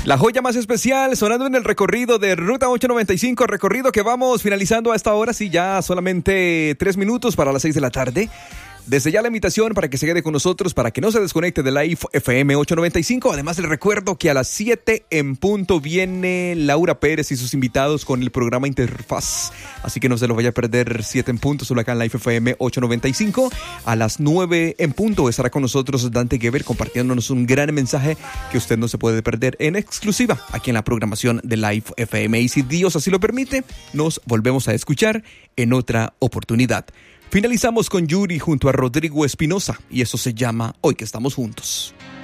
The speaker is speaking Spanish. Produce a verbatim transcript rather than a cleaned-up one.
La joya más especial sonando en el recorrido de Ruta ocho noventa y cinco, recorrido que vamos finalizando a esta hora, sí, ya solamente tres minutos para las seis de la tarde. Desde ya la invitación para que se quede con nosotros, para que no se desconecte de Live F M ocho noventa y cinco. Además, les recuerdo que a las siete en punto viene Laura Pérez y sus invitados con el programa Interfaz. Así que no se lo vaya a perder, siete en punto, solo acá en Live F M ocho noventa y cinco. A las nueve en punto estará con nosotros Dante Geber compartiéndonos un gran mensaje que usted no se puede perder en exclusiva aquí en la programación de Live F M. Y si Dios así lo permite, nos volvemos a escuchar en otra oportunidad. Finalizamos con Yuri junto a Rodrigo Espinosa y eso se llama Hoy que estamos juntos.